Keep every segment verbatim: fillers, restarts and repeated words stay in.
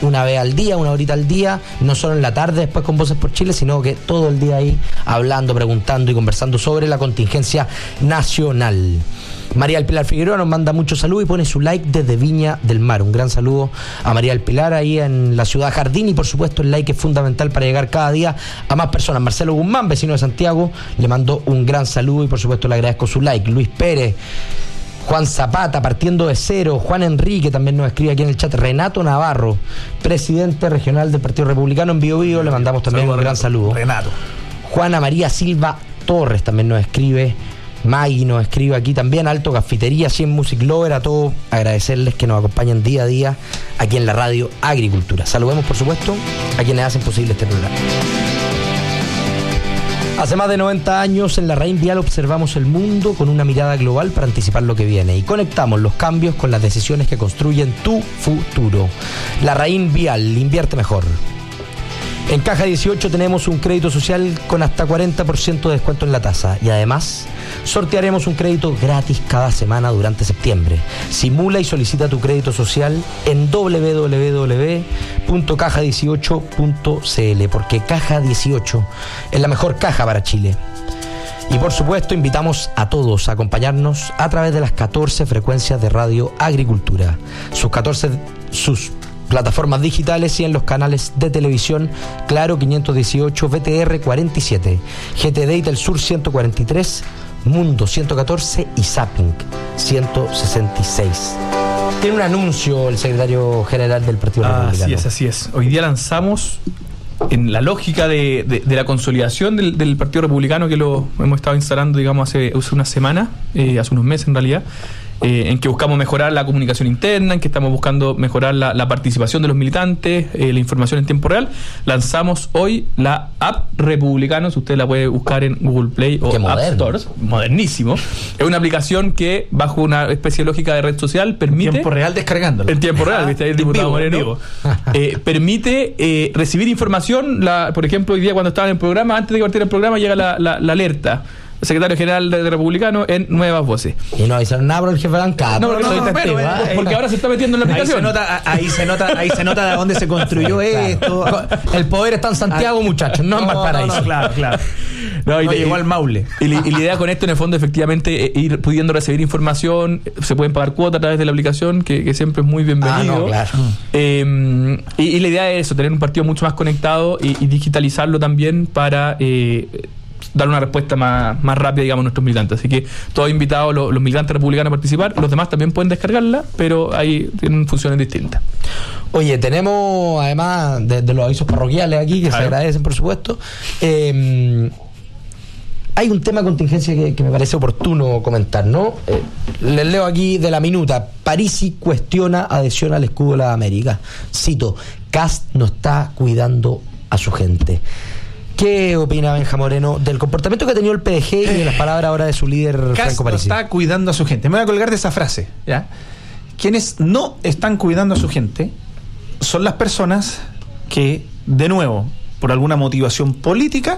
una vez al día, una horita al día, no solo en la tarde después con Voces por Chile, sino que todo el día ahí hablando, preguntando y conversando sobre la contingencia nacional. María del Pilar Figueroa nos manda mucho saludo y pone su like desde Viña del Mar. Un gran saludo a María del Pilar ahí en la ciudad Jardín, y por supuesto el like es fundamental para llegar cada día a más personas. Marcelo Guzmán, vecino de Santiago, le mandó un gran saludo y por supuesto le agradezco su like. Luis Pérez, Juan Zapata, partiendo de cero, Juan Enrique también nos escribe aquí en el chat, Renato Navarro, presidente regional del Partido Republicano en Bío Bío, le mandamos también saludo, un gran saludo. Renato. Juana María Silva Torres también nos escribe. Maggie nos escribe aquí también, Alto Cafetería, cien Music Lover, a todos agradecerles que nos acompañan día a día aquí en la radio Agricultura. Saludemos por supuesto a quienes hacen posible este programa. Hace más de noventa años en La Raín Vial observamos el mundo con una mirada global para anticipar lo que viene y conectamos los cambios con las decisiones que construyen tu futuro. La Raín Vial, invierte mejor. En Caja dieciocho tenemos un crédito social con hasta cuarenta por ciento de descuento en la tasa y además sortearemos un crédito gratis cada semana durante septiembre. Simula y solicita tu crédito social en doble u doble u doble u punto caja dieciocho punto c l porque Caja dieciocho es la mejor caja para Chile. Y por supuesto invitamos a todos a acompañarnos a través de las catorce frecuencias de Radio Agricultura, sus catorce sus plataformas digitales y en los canales de televisión Claro quinientos dieciocho, V T R cuarenta y siete, G T D y Del Sur ciento cuarenta y tres, Mundo ciento catorce y Zapping ciento sesenta y seis. Tiene un anuncio el secretario general del Partido ah, Republicano. Así es, así es. Hoy día lanzamos, en la lógica de, de, de la consolidación del, del Partido Republicano, que lo hemos estado instalando, digamos, hace, hace una semana, eh, hace unos meses en realidad, Eh, en que buscamos mejorar la comunicación interna, en que estamos buscando mejorar la, la participación de los militantes, eh, la información en tiempo real. Lanzamos hoy la app Republicanos, usted la puede buscar en Google Play o App Stores, modernísimo. Es una aplicación que, bajo una especie de lógica de red social, permite... En tiempo real descargándolo. En tiempo real, viste ahí el diputado Moreno. Eh, permite eh, recibir información, la, por ejemplo, hoy día cuando estaba en el programa, antes de partir el programa, llega la, la, la alerta. Secretario General de Republicano en Nuevas Voces. Y no avisaron nada por el jefe de bancada. No, no, no, no, pero, ¿eh? Porque ahora se está metiendo en la aplicación. Ahí se nota, ahí se nota, ahí se nota de dónde se construyó esto. El poder está en Santiago, muchachos, no en Valparaíso. No, no, claro, claro. No, y, no llegó al Maule. Y, y, y la idea con esto, en el fondo, efectivamente, es ir pudiendo recibir información. Se pueden pagar cuotas a través de la aplicación, que, que siempre es muy bienvenido. Ah, no, claro. Eh, y, y la idea es eso, tener un partido mucho más conectado y, y digitalizarlo también para... Eh, dar una respuesta más, más rápida, digamos, a nuestros militantes. Así que todos invitados, los, los militantes republicanos, a participar. Los demás también pueden descargarla, pero ahí tienen funciones distintas. Oye, tenemos, además de, de los avisos parroquiales aquí, que claro, se agradecen, por supuesto, eh, hay un tema de contingencia que, que me parece oportuno comentar, ¿no? Eh, les leo aquí de la minuta. Parisi cuestiona adhesión al escudo de la América. Cito, Kast no está cuidando a su gente. ¿Qué opina Benja Moreno del comportamiento que ha tenido el P D G y de las palabras ahora de su líder Kast Franco Parisi? No está cuidando a su gente. Me voy a colgar de esa frase, ¿ya? Quienes no están cuidando a su gente son las personas que, de nuevo, por alguna motivación política,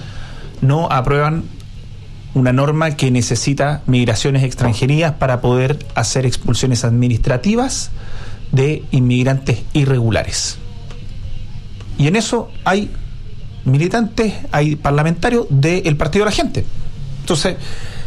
no aprueban una norma que necesita migraciones extranjerías para poder hacer expulsiones administrativas de inmigrantes irregulares. Y en eso hay militantes, hay parlamentarios del Partido de la Gente. Entonces,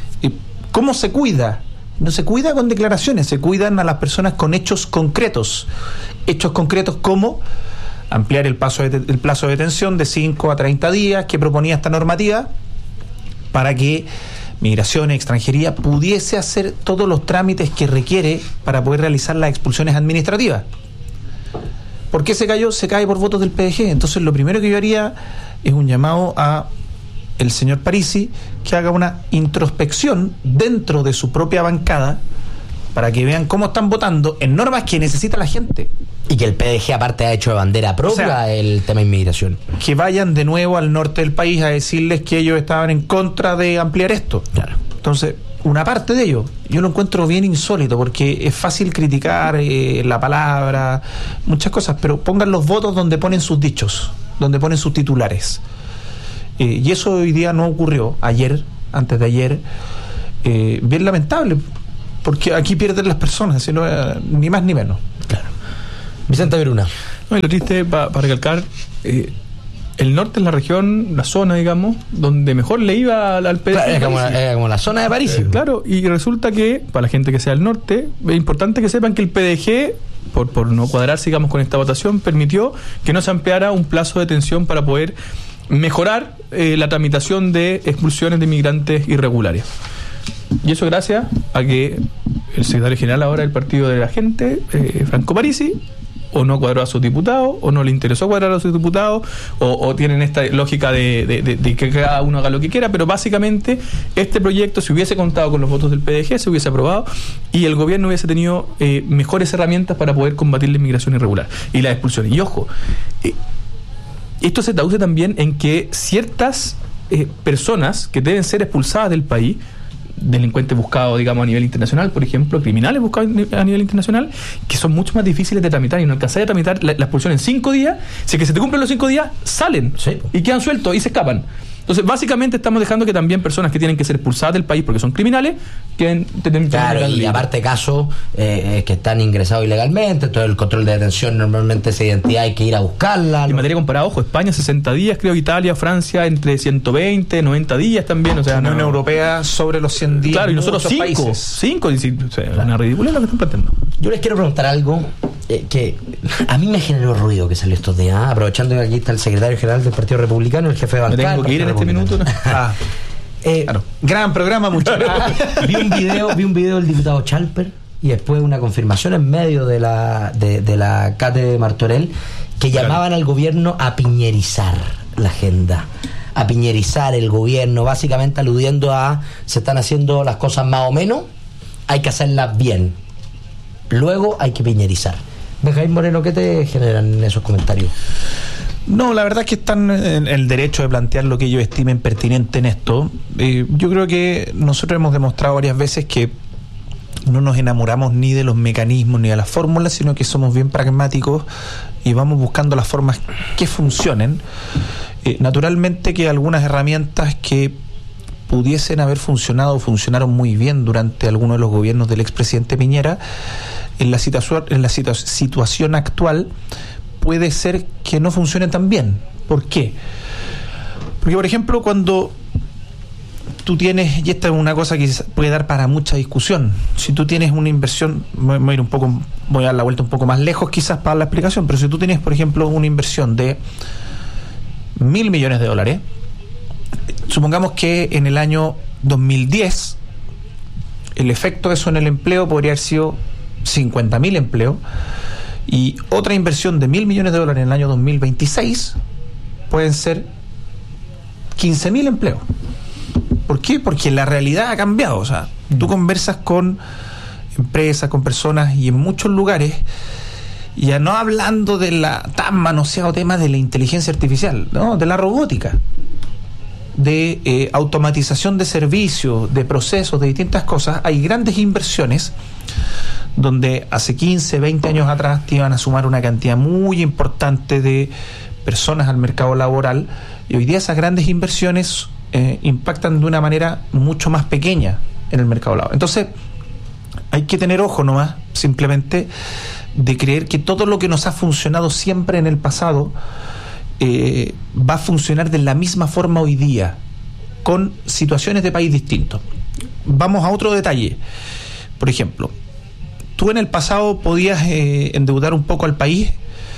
¿cómo se cuida? No se cuida con declaraciones, se cuidan a las personas con hechos concretos. Hechos concretos como ampliar el, paso de, el plazo de detención de cinco a treinta días que proponía esta normativa para que Migración y Extranjería pudiese hacer todos los trámites que requiere para poder realizar las expulsiones administrativas. ¿Por qué se cayó? Se cae por votos del P D G. Entonces, lo primero que yo haría es un llamado a el señor Parisi que haga una introspección dentro de su propia bancada para que vean cómo están votando en normas que necesita la gente. Y que el P D G aparte ha hecho de bandera propia, o sea, el tema de inmigración. Que vayan de nuevo al norte del país a decirles que ellos estaban en contra de ampliar esto. Claro. Entonces, una parte de ello, yo lo encuentro bien insólito, porque es fácil criticar eh, la palabra, muchas cosas, pero pongan los votos donde ponen sus dichos, donde ponen sus titulares. Eh, y eso hoy día no ocurrió. Ayer, antes de ayer, eh, bien lamentable, porque aquí pierden las personas, sino, eh, ni más ni menos. Claro. Vicente Veruna. No, y lo triste, para pa recalcar, eh, el norte es la región, la zona, digamos, donde mejor le iba al, al P D G. Claro, es, como la, es como la zona de París. Eh, claro, y resulta que, para la gente que sea del norte, es importante que sepan que el P D G, por, por no cuadrarse, digamos, con esta votación, permitió que no se ampliara un plazo de detención para poder mejorar eh, la tramitación de expulsiones de inmigrantes irregulares. Y eso gracias a que el secretario general ahora del Partido de la Gente, eh, Franco Parisi, o no cuadró a sus diputados, o no le interesó cuadrar a sus diputados, o, o tienen esta lógica de, de, de, de que cada uno haga lo que quiera, pero básicamente este proyecto, si hubiese contado con los votos del P D G, se hubiese aprobado y el gobierno hubiese tenido eh, mejores herramientas para poder combatir la inmigración irregular y las expulsiones. Y ojo, eh, esto se traduce también en que ciertas eh, personas que deben ser expulsadas del país, delincuentes buscados, digamos, a nivel internacional, por ejemplo, criminales buscados a nivel internacional, que son mucho más difíciles de tramitar y no alcanzar a tramitar la, la expulsión en cinco días, si es que se te cumplen los cinco días, salen sí. y quedan sueltos y se escapan. Entonces, básicamente estamos dejando que también personas que tienen que ser expulsadas del país porque son criminales, queden... Claro, y aparte casos eh, que están ingresados ilegalmente, todo el control de detención, normalmente esa identidad hay que ir a buscarla. En materia comparada, ojo, España sesenta días, creo, Italia, Francia entre ciento veinte, noventa días también, o sea... La Unión no, Europea sobre los cien días. Claro, y nosotros cinco, cinco, o sea, claro. Una ridícula lo que están planteando. Yo les quiero preguntar algo eh, que a mí me generó ruido que salió estos días, ¿eh? Aprovechando que aquí está el secretario general del Partido Republicano, el jefe de bancada. Me tengo que ir en este minuto, ¿no? Ah, eh, claro. Gran programa, muchachos. vi un video, vi un video del diputado Chalper y después una confirmación en medio de la de, de la Cate de Martorell que llamaban claro. al gobierno a piñerizar la agenda, a piñerizar el gobierno, básicamente aludiendo a se están haciendo las cosas más o menos, hay que hacerlas bien, luego hay que piñerizar. Benjamín Moreno, ¿qué te generan esos comentarios? No, la verdad es que están en el derecho de plantear lo que ellos estimen pertinente en esto. Eh, yo creo que nosotros hemos demostrado varias veces que no nos enamoramos ni de los mecanismos ni de las fórmulas, sino que somos bien pragmáticos y vamos buscando las formas que funcionen. Eh, naturalmente que algunas herramientas que pudiesen haber funcionado o funcionaron muy bien durante alguno de los gobiernos del expresidente Piñera, en la situación, en la situa- situación actual puede ser que no funcionen tan bien. ¿Por qué? Porque, por ejemplo, cuando tú tienes, y esta es una cosa que puede dar para mucha discusión, si tú tienes una inversión, voy a ir un poco, voy a dar la vuelta un poco más lejos quizás para la explicación, pero si tú tienes, por ejemplo, una inversión de mil millones de dólares, supongamos que en el año dos mil diez el efecto de eso en el empleo podría haber sido cincuenta mil empleos, y otra inversión de mil millones de dólares en el año dos mil veintiséis pueden ser quince mil empleos. ¿Por qué? Porque la realidad ha cambiado. O sea, mm. tú conversas con empresas, con personas, y en muchos lugares, ya no hablando de la tan manoseado tema de la inteligencia artificial, no, de la robótica, de eh, automatización de servicios, de procesos, de distintas cosas, hay grandes inversiones donde hace quince, veinte años atrás te iban a sumar una cantidad muy importante de personas al mercado laboral, y hoy día esas grandes inversiones eh, impactan de una manera mucho más pequeña en el mercado laboral. Entonces hay que tener ojo nomás, simplemente, de creer que todo lo que nos ha funcionado siempre en el pasado eh, va a funcionar de la misma forma hoy día, con situaciones de país distintos. Vamos a otro detalle. Por ejemplo, tú en el pasado podías eh, endeudar un poco al país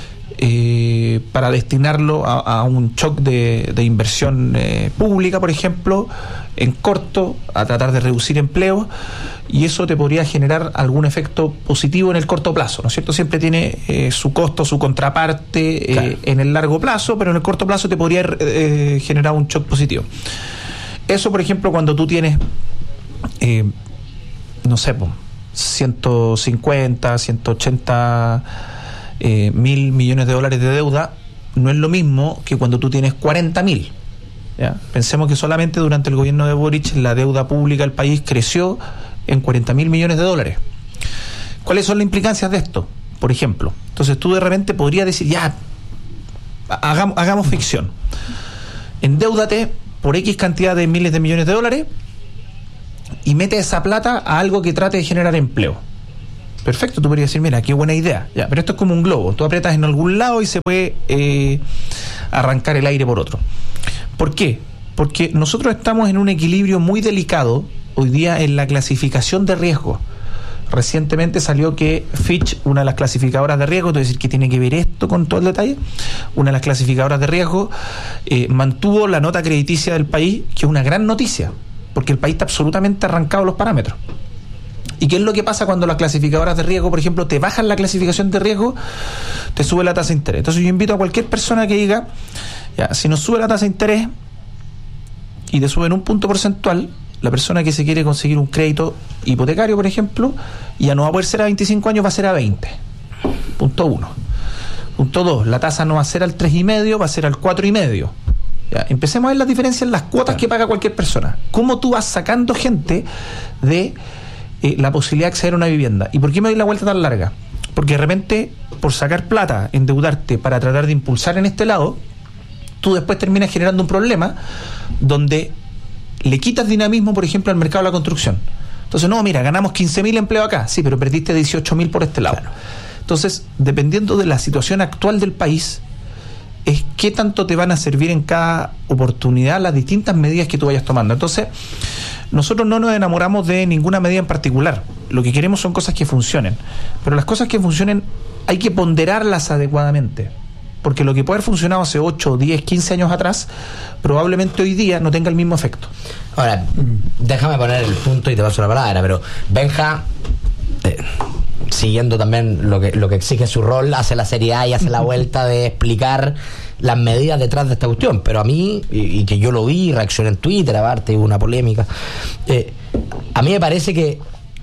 eh, para destinarlo a, a un shock de, de inversión eh, pública, por ejemplo, en corto, a tratar de reducir empleo, y eso te podría generar algún efecto positivo en el corto plazo, ¿no es cierto? Siempre tiene eh, su costo, su contraparte eh, claro. en el largo plazo, pero en el corto plazo te podría eh, generar un shock positivo. Eso, por ejemplo, cuando tú tienes, eh, no sé, pues, ciento cincuenta, ciento ochenta eh, mil millones de dólares de deuda, no es lo mismo que cuando tú tienes cuarenta mil. ¿Ya? Pensemos que solamente durante el gobierno de Boric la deuda pública del país creció en cuarenta mil millones de dólares. ¿Cuáles son las implicancias de esto? Por ejemplo, entonces tú de repente podrías decir, ya, hagamos, hagamos ficción, endeúdate por X cantidad de miles de millones de dólares y mete esa plata a algo que trate de generar empleo. Perfecto, tú podrías decir, mira, qué buena idea. Ya, pero esto es como un globo. Tú aprietas en algún lado y se puede eh, arrancar el aire por otro. ¿Por qué? Porque nosotros estamos en un equilibrio muy delicado hoy día en la clasificación de riesgo. Recientemente salió que Fitch, una de las clasificadoras de riesgo, te voy a decir que tiene que ver esto con todo el detalle, una de las clasificadoras de riesgo eh, mantuvo la nota crediticia del país, que es una gran noticia, porque el país está absolutamente arrancado los parámetros. ¿Y qué es lo que pasa cuando las clasificadoras de riesgo, por ejemplo, te bajan la clasificación de riesgo, te sube la tasa de interés? Entonces yo invito a cualquier persona que diga, ya, si nos sube la tasa de interés y te suben un punto porcentual, la persona que se quiere conseguir un crédito hipotecario, por ejemplo, ya no va a poder ser a veinticinco años, va a ser a veinte. Punto uno. Punto dos, la tasa no va a ser al tres coma cinco, va a ser al cuatro coma cinco. Ya, empecemos a ver las diferencias en las cuotas que paga cualquier persona. ¿Cómo tú vas sacando gente de eh, la posibilidad de acceder a una vivienda? ¿Y por qué me doy la vuelta tan larga? Porque de repente, por sacar plata, endeudarte para tratar de impulsar en este lado, tú después terminas generando un problema donde le quitas dinamismo, por ejemplo, al mercado de la construcción. Entonces, no, mira, ganamos quince mil empleos acá, sí, pero perdiste dieciocho mil por este lado. Claro. Entonces, dependiendo de la situación actual del país, es qué tanto te van a servir en cada oportunidad las distintas medidas que tú vayas tomando. Entonces, nosotros no nos enamoramos de ninguna medida en particular. Lo que queremos son cosas que funcionen. Pero las cosas que funcionen hay que ponderarlas adecuadamente. Porque lo que puede haber funcionado hace ocho, diez, quince años atrás, probablemente hoy día no tenga el mismo efecto. Ahora, déjame poner el punto y te paso la palabra, pero Benja, eh, siguiendo también lo que, lo que exige su rol, hace la seriedad y hace la vuelta de explicar las medidas detrás de esta cuestión. Pero a mí, y, y que yo lo vi, reaccioné en Twitter, aparte hubo una polémica, eh, a mí me parece que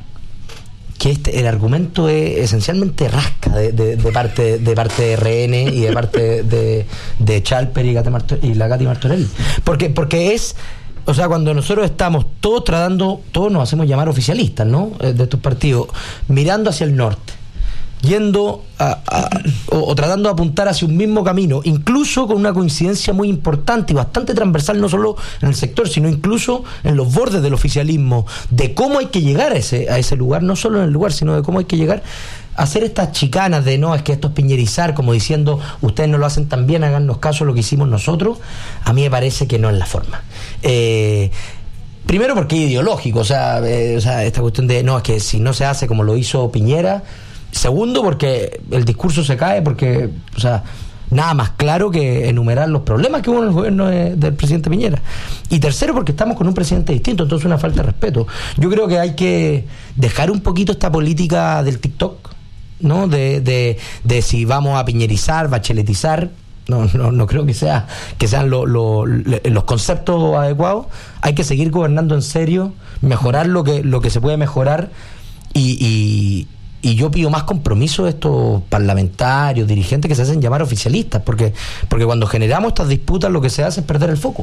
que este, el argumento es esencialmente rasca de, de, de parte de parte de R N y de parte de, de Chalper y, Martor, y la Katy Martorell. Porque, porque es, o sea, cuando nosotros estamos todos tratando, todos nos hacemos llamar oficialistas, ¿no? De estos partidos, mirando hacia el norte, yendo a, a, o, o tratando de apuntar hacia un mismo camino, incluso con una coincidencia muy importante y bastante transversal, no solo en el sector, sino incluso en los bordes del oficialismo, de cómo hay que llegar a ese, a ese lugar, no solo en el lugar, sino de cómo hay que llegar a hacer estas chicanas de no, es que esto es piñerizar, como diciendo, ustedes no lo hacen tan bien, háganos caso a lo que hicimos nosotros. A mí me parece que no es la forma. Eh... Primero porque es ideológico, o sea, eh, o sea, esta cuestión de, no, es que si no se hace como lo hizo Piñera. Segundo, porque el discurso se cae, porque, o sea, nada más claro que enumerar los problemas que hubo en el gobierno de, del presidente Piñera. Y tercero, porque estamos con un presidente distinto, entonces una falta de respeto. Yo creo que hay que dejar un poquito esta política del TikTok, ¿no? De, de, de si vamos a piñerizar, bacheletizar. No, no, no creo que sea que sean lo, lo, los conceptos adecuados. Hay que seguir gobernando en serio, mejorar lo que, lo que se puede mejorar y... y Y yo pido más compromiso de estos parlamentarios, dirigentes que se hacen llamar oficialistas, porque porque cuando generamos estas disputas lo que se hace es perder el foco.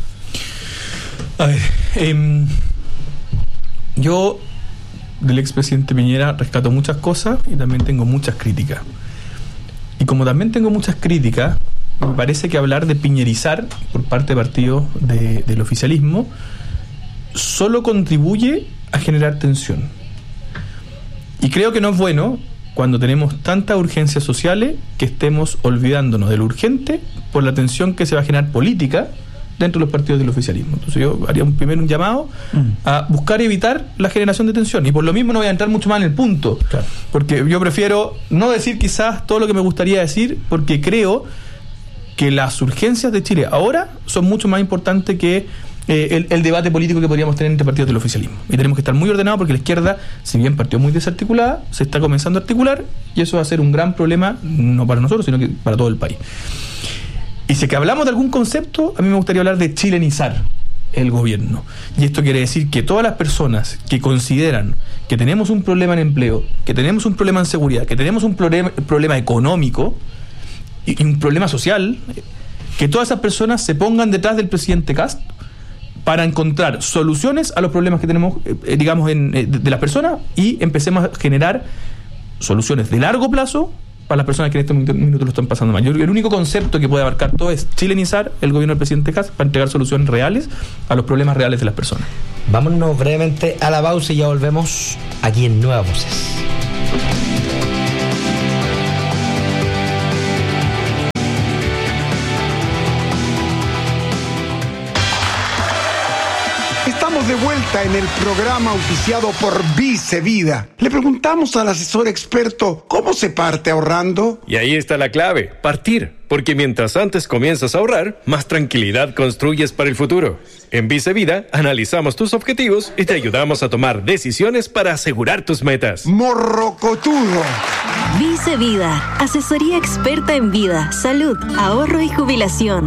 A ver, eh, yo del expresidente Piñera rescato muchas cosas y también tengo muchas críticas. Y como también tengo muchas críticas, me parece que hablar de piñerizar por parte de partidos de, del oficialismo solo contribuye a generar tensión. Y creo que no es bueno, cuando tenemos tantas urgencias sociales, que estemos olvidándonos de lo urgente por la tensión que se va a generar política dentro de los partidos del oficialismo. Entonces yo haría un, primero un llamado mm. a buscar evitar la generación de tensión. Y por lo mismo no voy a entrar mucho más en el punto. Claro. Porque yo prefiero no decir quizás todo lo que me gustaría decir, porque creo que las urgencias de Chile ahora son mucho más importantes que Eh, el, el debate político que podríamos tener entre partidos del oficialismo. Y tenemos que estar muy ordenados porque la izquierda, si bien partió muy desarticulada, se está comenzando a articular y eso va a ser un gran problema, no para nosotros, sino que para todo el país. Y si que hablamos de algún concepto, a mí me gustaría hablar de chilenizar el gobierno. Y esto quiere decir que todas las personas que consideran que tenemos un problema en empleo, que tenemos un problema en seguridad, que tenemos un problema, problema económico y, y un problema social, que todas esas personas se pongan detrás del presidente Kast para encontrar soluciones a los problemas que tenemos, eh, digamos, en, eh, de, de las personas, y empecemos a generar soluciones de largo plazo para las personas que en este minuto lo están pasando mal. Yo creo que el único concepto que puede abarcar todo es chilenizar el gobierno del presidente Kast para entregar soluciones reales a los problemas reales de las personas. Vámonos brevemente a la pausa y ya volvemos aquí en Nuevas Voces. Estamos de vuelta en el programa auspiciado por Vice Vida. Le preguntamos al asesor experto cómo se parte ahorrando. Y ahí está la clave, partir. Porque mientras antes comienzas a ahorrar, más tranquilidad construyes para el futuro. En Vice Vida analizamos tus objetivos y te ayudamos a tomar decisiones para asegurar tus metas. Morrocotudo. Vice Vida, asesoría experta en vida, salud, ahorro y jubilación.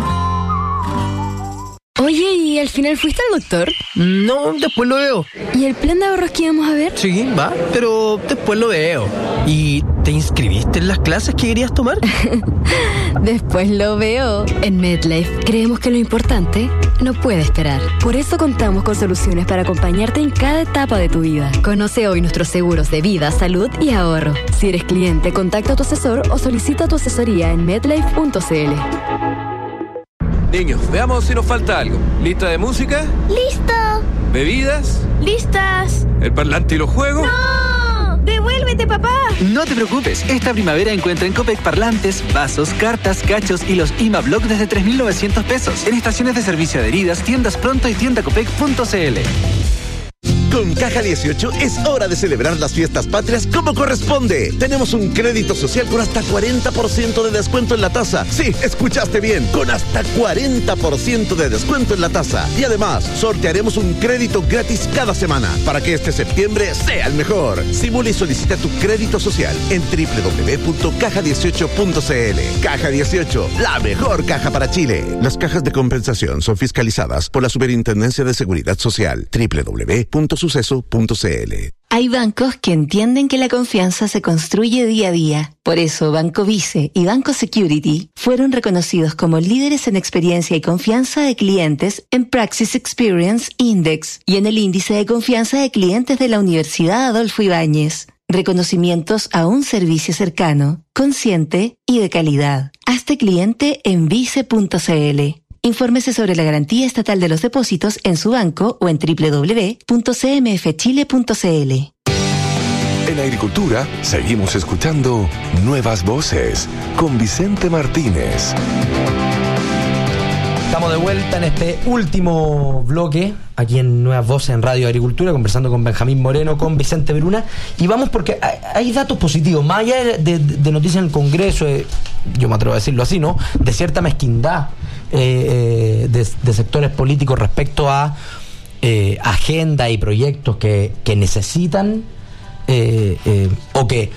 Oye, ¿y al final fuiste al doctor? No, después lo veo. ¿Y el plan de ahorros que íbamos a ver? Sí, va, pero después lo veo. ¿Y te inscribiste en las clases que querías tomar? Después lo veo. En MedLife creemos que lo importante no puede esperar. Por eso contamos con soluciones para acompañarte en cada etapa de tu vida. Conoce hoy nuestros seguros de vida, salud y ahorro. Si eres cliente, contacta a tu asesor o solicita tu asesoría en medlife punto c l. Niños, veamos si nos falta algo. ¿Lista de música? ¡Listo! ¿Bebidas? ¡Listas! ¿El parlante y los juegos? ¡No! ¡Devuélvete, papá! No te preocupes, esta primavera encuentra en Copec parlantes, vasos, cartas, cachos y los I M A Block desde tres mil novecientos pesos. En estaciones de servicio adheridas, tiendas Pronto y tienda copec punto c l. Con Caja dieciocho es hora de celebrar las fiestas patrias como corresponde. Tenemos un crédito social con hasta cuarenta por ciento de descuento en la tasa. Sí, escuchaste bien, con hasta cuarenta por ciento de descuento en la tasa. Y además, sortearemos un crédito gratis cada semana para que este septiembre sea el mejor. Simula y solicita tu crédito social en doble u doble u doble u punto caja dieciocho punto c l. Caja dieciocho, la mejor caja para Chile. Las cajas de compensación son fiscalizadas por la Superintendencia de Seguridad Social. doble u doble u doble u punto suceso punto c l. Hay bancos que entienden que la confianza se construye día a día. Por eso, Banco Vice y Banco Security fueron reconocidos como líderes en experiencia y confianza de clientes en Praxis Experience Index y en el índice de confianza de clientes de la Universidad Adolfo Ibáñez. Reconocimientos a un servicio cercano, consciente y de calidad. Hazte cliente en vice punto c l. Infórmese sobre la garantía estatal de los depósitos en su banco o en doble u doble u doble u punto c m f chile punto c l. En Agricultura seguimos escuchando Nuevas Voces con Vicente Martínez. Estamos de vuelta en este último bloque aquí en Nuevas Voces en Radio Agricultura, conversando con Benjamín Moreno, con Vicente Bruna, y vamos porque hay, hay datos positivos, más allá de, de, de noticias en el Congreso, de, yo me atrevo a decirlo así, ¿no? De cierta mezquindad eh, de, de sectores políticos respecto a eh, agendas y proyectos que, que necesitan eh, eh, o que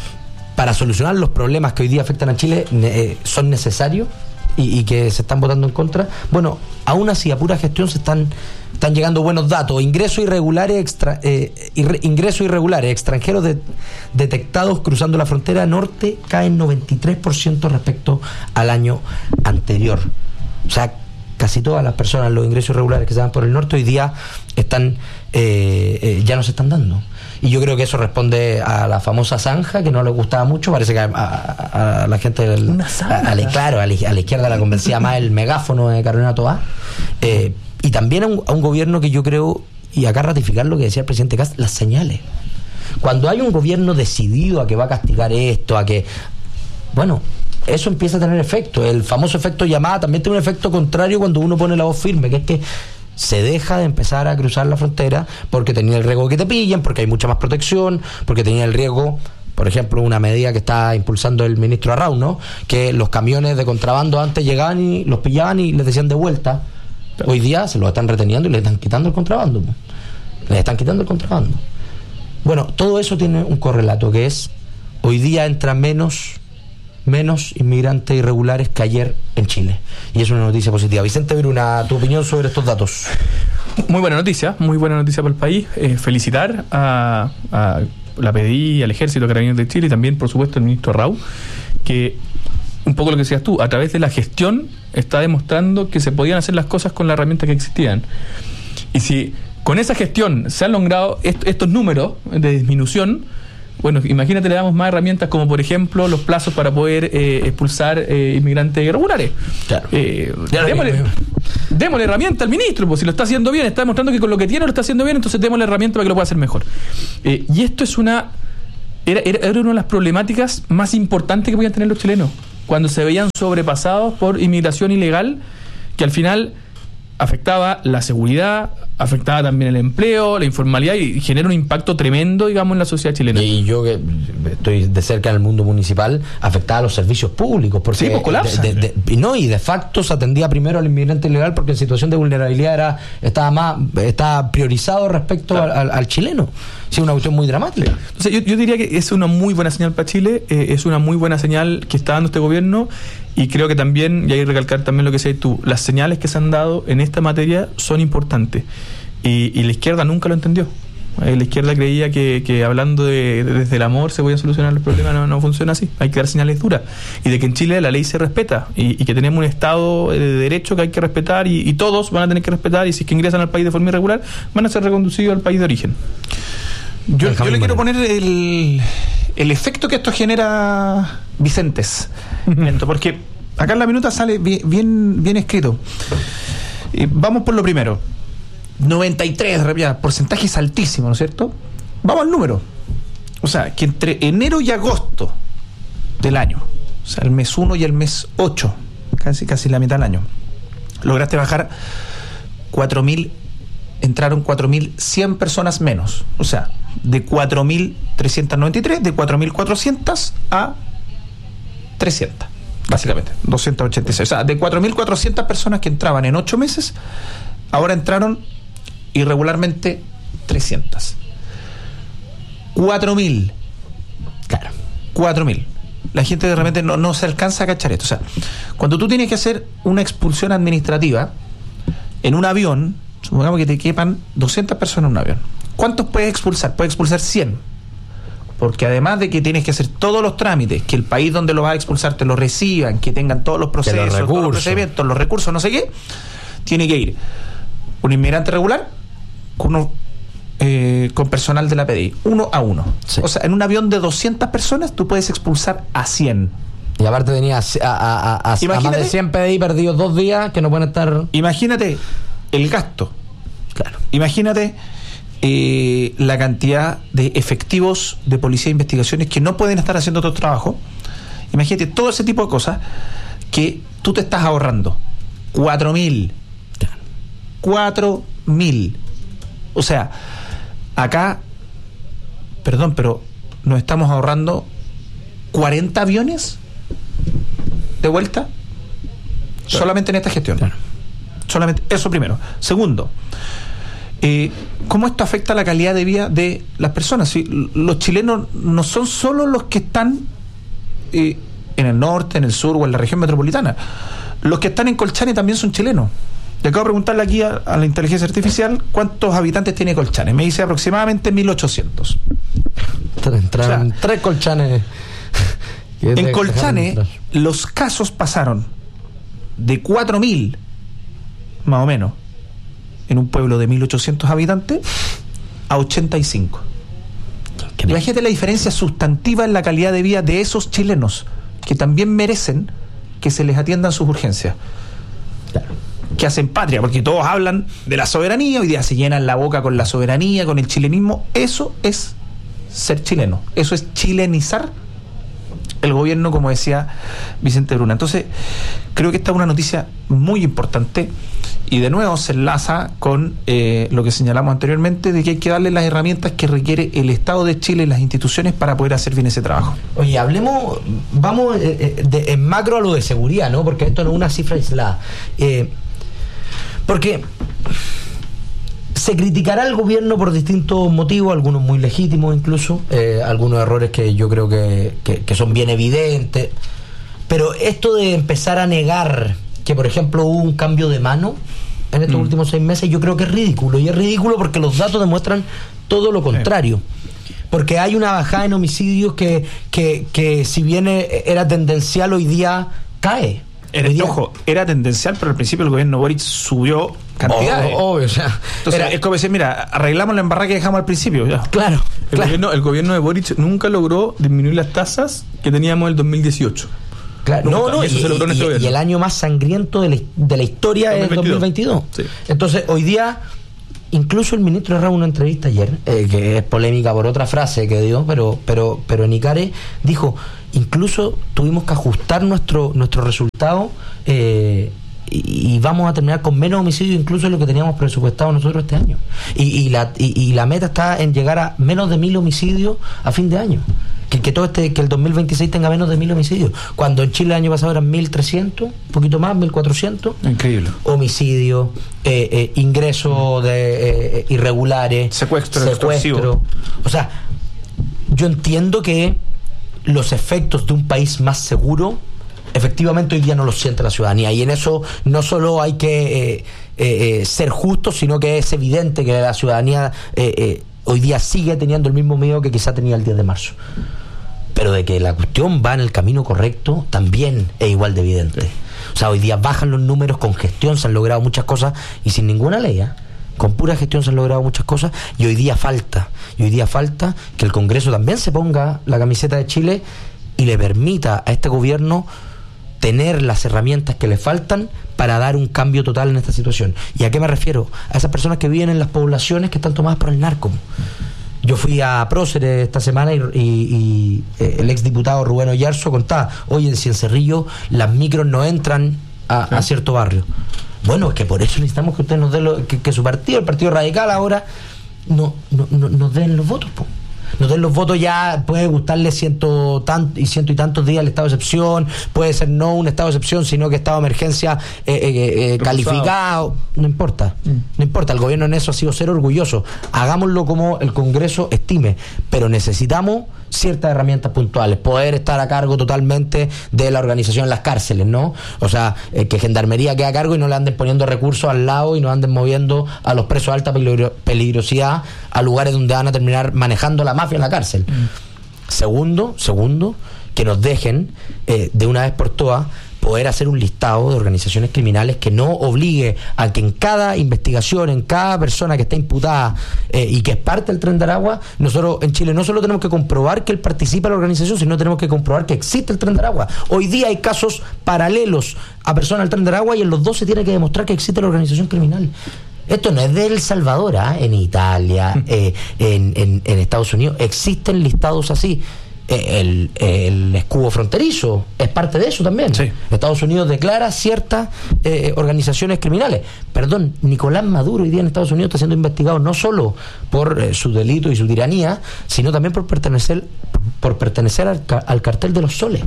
para solucionar los problemas que hoy día afectan a Chile eh, son necesarios. Y, y que se están votando en contra. Bueno, aún así, a pura gestión se están, están llegando buenos datos. Ingresos irregulares extra, eh, irre, ingresos irregulares extranjeros de, detectados cruzando la frontera norte caen noventa y tres por ciento respecto al año anterior. O sea, casi todas las personas, los ingresos irregulares que se dan por el norte hoy día están eh, eh, ya no se están dando. Y yo creo que eso responde a la famosa zanja, que no les gustaba mucho. Parece que a, a, a la gente del, Una zanja. A, a, claro, a la, a la izquierda la convencía más el megáfono de Carolina Toá. Eh, y también a un, a un gobierno que yo creo, y acá ratificar lo que decía el presidente Kast, las señales. Cuando hay un gobierno decidido a que va a castigar esto, a que... Bueno, eso empieza a tener efecto. El famoso efecto llamada también tiene un efecto contrario cuando uno pone la voz firme, que es que se deja de empezar a cruzar la frontera porque tenía el riesgo de que te pillen, porque hay mucha más protección, porque tenía el riesgo, por ejemplo, una medida que está impulsando el ministro Arrau, ¿no? Que los camiones de contrabando antes llegaban y los pillaban y les decían de vuelta. Hoy día se los están reteniendo y les están quitando el contrabando. Les están quitando el contrabando. Bueno, todo eso tiene un correlato, que es hoy día entran menos menos inmigrantes irregulares que ayer en Chile. Y es una noticia positiva. Vicente Bruna, tu opinión sobre estos datos. Muy buena noticia, muy buena noticia para el país. Eh, felicitar a, a la P D I, al Ejército, a Carabineros de Chile y también, por supuesto, al ministro Arrau, que un poco lo que decías tú, a través de la gestión está demostrando que se podían hacer las cosas con las herramientas que existían. Y si con esa gestión se han logrado est- estos números de disminución, bueno, imagínate, le damos más herramientas como, por ejemplo, los plazos para poder eh, expulsar eh, inmigrantes irregulares. Claro. Eh, claro démosle, que... démosle herramienta al ministro, pues si lo está haciendo bien, está demostrando que con lo que tiene lo está haciendo bien, entonces démosle herramienta para que lo pueda hacer mejor. Eh, y esto es una era, era, era una de las problemáticas más importantes que podían tener los chilenos, cuando se veían sobrepasados por inmigración ilegal, que al final afectaba la seguridad, afectaba también el empleo, la informalidad y genera un impacto tremendo, digamos, en la sociedad chilena. Y yo que estoy de cerca en el mundo municipal, afectaba a los servicios públicos, porque sí, pues colapsa. De, de, de, no, y de facto se atendía primero al inmigrante ilegal porque en situación de vulnerabilidad era estaba más estaba priorizado respecto claro. al, al chileno. Sí, una cuestión muy dramática. Entonces yo, yo diría que es una muy buena señal para Chile, eh, es una muy buena señal que está dando este gobierno, y creo que también, y hay que recalcar también lo que decías tú, las señales que se han dado en esta materia son importantes, y, y la izquierda nunca lo entendió. Eh, la izquierda creía que, que hablando de, de desde el amor se podían solucionar los problemas. No, no funciona así, hay que dar señales duras, y de que en Chile la ley se respeta, y, y que tenemos un Estado de derecho que hay que respetar, y, y todos van a tener que respetar, y si es que ingresan al país de forma irregular van a ser reconducidos al país de origen. Yo, yo le quiero poner el, el efecto que esto genera, Vicentes, porque acá en la minuta sale bien, bien, bien escrito. Eh, vamos por lo primero. noventa y tres, porcentaje es altísimo, ¿no es cierto? Vamos al número. O sea, que entre enero y agosto del año, o sea, el mes uno y el mes ocho, casi, casi la mitad del año, lograste bajar cuatro mil, entraron cuatro mil cien personas menos. O sea, de cuatro mil trescientos noventa y tres, de cuatro mil cuatrocientos a trescientos, básicamente, doscientos ochenta y seis. O sea, de cuatro mil cuatrocientas personas que entraban en ocho meses, ahora entraron irregularmente trescientos. cuatro mil. Claro. cuatro mil. La gente de repente no, no se alcanza a cachar esto. O sea, cuando tú tienes que hacer una expulsión administrativa en un avión, supongamos que te quepan doscientas personas en un avión, ¿cuántos puedes expulsar? Puedes expulsar cien. Porque además de que tienes que hacer todos los trámites, que el país donde lo vas a expulsar te lo reciban, que tengan todos los procesos, los todos los procedimientos, los recursos, no sé qué, tiene que ir un inmigrante regular con, uno, eh, con personal de la P D I, uno a uno. Sí. O sea, en un avión de doscientas personas tú puedes expulsar a cien. Y aparte tenías a, a, a, a, a más de cien P D I perdidos dos días que no pueden estar... Imagínate el gasto. Claro. Imagínate eh, la cantidad de efectivos de policía e investigaciones que no pueden estar haciendo otro trabajo. Imagínate todo ese tipo de cosas que tú te estás ahorrando. Cuatro mil. Cuatro mil. O sea, acá, perdón, pero nos estamos ahorrando cuarenta aviones de vuelta, claro, solamente en esta gestión. Claro. Solamente eso primero. Segundo, eh, ¿cómo esto afecta la calidad de vida de las personas? Si los chilenos no son solo los que están eh, en el norte, en el sur o en la región metropolitana. Los que están en Colchane también son chilenos. Le acabo de preguntarle aquí a, a la inteligencia artificial cuántos habitantes tiene Colchane. Me dice aproximadamente mil ochocientos. Entraron o sea, tres Colchanes. En Colchane los casos pasaron de cuatro mil, más o menos, en un pueblo de mil ochocientos habitantes, a ochenta y cinco. Imagínate la diferencia sustantiva en la calidad de vida de esos chilenos que también merecen que se les atiendan sus urgencias. Claro. Que hacen patria, porque todos hablan de la soberanía, hoy día se llenan la boca con la soberanía, con el chilenismo. Eso es ser chileno, eso es chilenizar el gobierno, como decía Vicente Bruna. Entonces, creo que esta es una noticia muy importante y de nuevo se enlaza con eh, lo que señalamos anteriormente, de que hay que darle las herramientas que requiere el Estado de Chile y las instituciones para poder hacer bien ese trabajo. Oye, hablemos, vamos eh, de, en macro a lo de seguridad, ¿no? Porque esto no es una cifra aislada. Eh, porque se criticará al gobierno por distintos motivos, algunos muy legítimos incluso, eh, algunos errores que yo creo que, que, que son bien evidentes, pero esto de empezar a negar que, por ejemplo, hubo un cambio de mano en estos mm. últimos seis meses, yo creo que es ridículo, y es ridículo porque los datos demuestran todo lo contrario. Porque hay una bajada en homicidios que, que, que si bien era tendencial, hoy día cae. Era, ojo, era tendencial, pero al principio el gobierno Boric subió cantidades. Oh, obvio, o sea, entonces era, es como decir, mira, arreglamos la embarrada que dejamos al principio. Ya. Claro, el, claro. Gobierno, el gobierno de Boric nunca logró disminuir las tasas que teníamos en el dos mil dieciocho. Claro, nunca, no, no, y, eso y, se logró en y, este y el año más sangriento de la, de la historia es el dos mil veintidós. Sí. Entonces, hoy día incluso el ministro Herrera en una entrevista ayer, eh, que es polémica por otra frase que dio, pero, pero, pero en ICARE dijo, incluso tuvimos que ajustar nuestro, nuestro resultado eh, y, y vamos a terminar con menos homicidios incluso de lo que teníamos presupuestado nosotros este año. Y, y, la, y, y la meta está en llegar a menos de mil homicidios a fin de año. Que, que todo este que el dos mil veintiséis tenga menos de mil homicidios, cuando en Chile el año pasado eran mil trescientos, un poquito más, mil cuatrocientos. Increíble. Homicidios, eh, eh, ingresos de eh, irregulares, secuestro, secuestro. O sea, yo entiendo que los efectos de un país más seguro efectivamente hoy día no los siente la ciudadanía, y en eso no solo hay que eh, eh, ser justos, sino que es evidente que la ciudadanía eh, eh, hoy día sigue teniendo el mismo miedo que quizá tenía el diez de marzo. Pero de que la cuestión va en el camino correcto también es igual de evidente. O sea, hoy día bajan los números, con gestión se han logrado muchas cosas y sin ninguna ley, ¿eh? Con pura gestión se han logrado muchas cosas, y hoy día falta, y hoy día falta que el Congreso también se ponga la camiseta de Chile y le permita a este gobierno tener las herramientas que le faltan para dar un cambio total en esta situación. ¿Y a qué me refiero? A esas personas que viven en las poblaciones que están tomadas por el narco. Yo fui a Próceres esta semana y, y, y eh, el exdiputado Rubén Oyarzo contaba, oye, en Ciencerrillo las micros no entran a, ¿sí? a cierto barrio. Bueno, es que por eso necesitamos que usted nos dé lo, que, que su partido, el Partido Radical ahora, no, no, no nos den los votos, po. Nos den los votos. Ya puede gustarle ciento tanto y ciento y tantos días el estado de excepción, puede ser no un estado de excepción, sino que estado de emergencia eh, eh, eh, calificado, no importa, mm. no importa, el gobierno en eso ha sido ser orgulloso, hagámoslo como el Congreso estime, pero necesitamos ciertas herramientas puntuales, poder estar a cargo totalmente de la organización en las cárceles, ¿no? O sea, eh, que Gendarmería quede a cargo y no le anden poniendo recursos al lado y no anden moviendo a los presos de alta peligro- peligrosidad a lugares donde van a terminar manejando la mafia en la cárcel. Mm. Segundo, segundo, que nos dejen eh, de una vez por todas poder hacer un listado de organizaciones criminales que no obligue a que en cada investigación, en cada persona que está imputada eh, y que es parte del Tren de Aragua, nosotros en Chile no solo tenemos que comprobar que él participa en la organización, sino tenemos que comprobar que existe el Tren de Aragua. Hoy día hay casos paralelos a personas del Tren de Aragua y en los dos se tiene que demostrar que existe la organización criminal. Esto no es de El Salvador, ¿eh? En Italia, eh, en, en, en Estados Unidos existen listados así. El, el escudo fronterizo es parte de eso también. Sí. Estados Unidos declara ciertas eh, organizaciones criminales. Perdón, Nicolás Maduro hoy día en Estados Unidos está siendo investigado no solo por eh, su delito y su tiranía, sino también por pertenecer por pertenecer al, al cartel de los soles,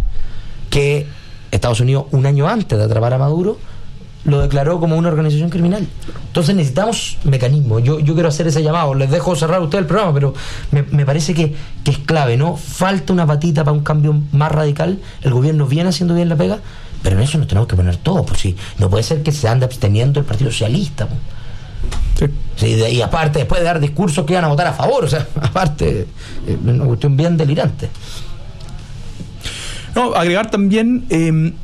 que Estados Unidos un año antes de atrapar a Maduro lo declaró como una organización criminal. Entonces necesitamos mecanismos. Yo, yo quiero hacer ese llamado. Les dejo cerrar a ustedes el programa, pero me, me parece que, que es clave, ¿no? Falta una patita para un cambio más radical. El gobierno viene haciendo bien la pega, pero en eso nos tenemos que poner todos. Pues sí, no puede ser que se ande absteniendo el Partido Socialista. Pues. Sí. Sí, y aparte, después de dar discursos que iban a votar a favor, o sea, aparte, es una cuestión bien delirante. No, agregar también eh,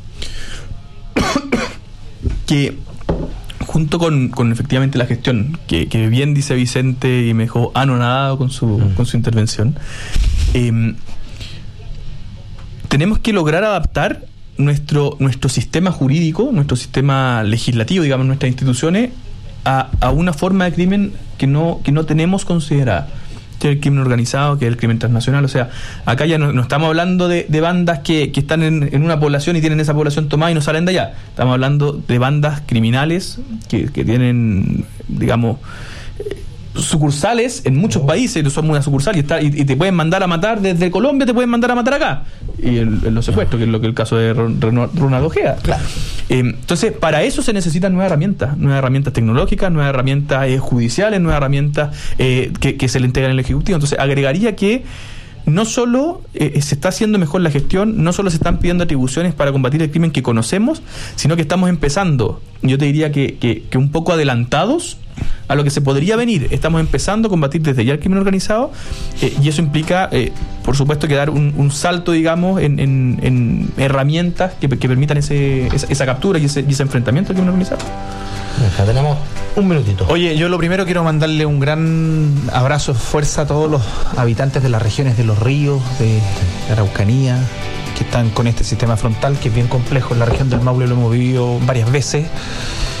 que junto con, con efectivamente la gestión, que, que bien dice Vicente y me dejó anonadado con su, mm. con su intervención, eh, tenemos que lograr adaptar nuestro, nuestro sistema jurídico, nuestro sistema legislativo, digamos, nuestras instituciones, a, a una forma de crimen que no, que no tenemos considerada, que es el crimen organizado, que es el crimen transnacional. O sea, acá ya no, no estamos hablando de, de bandas que, que están en, en una población y tienen esa población tomada y no salen de allá. Estamos hablando de bandas criminales que, que tienen, digamos, sucursales en muchos oh. países, no son una sucursal y, está, y, y te pueden mandar a matar desde Colombia, te pueden mandar a matar acá. Y en, en los secuestros, que es lo que el caso de Ronald Ojeda. Claro. Eh, entonces, para eso se necesitan nuevas herramientas, nuevas herramientas tecnológicas, nuevas herramientas eh, judiciales, nuevas herramientas eh, que, que se le integran al Ejecutivo. Entonces, agregaría que no solo eh, se está haciendo mejor la gestión, no solo se están pidiendo atribuciones para combatir el crimen que conocemos, sino que estamos empezando, yo te diría que, que, que un poco adelantados a lo que se podría venir. Estamos empezando a combatir desde ya el crimen organizado eh, y eso implica, eh, por supuesto, que dar un, un salto, digamos, en, en, en herramientas que, que permitan ese, esa, esa captura y ese, y ese enfrentamiento al crimen organizado. Ya tenemos un minutito. Oye, yo lo primero quiero mandarle un gran abrazo, fuerza a todos los habitantes de las regiones de los ríos, de la Araucanía, que están con este sistema frontal que es bien complejo. En la región del Maule lo hemos vivido varias veces.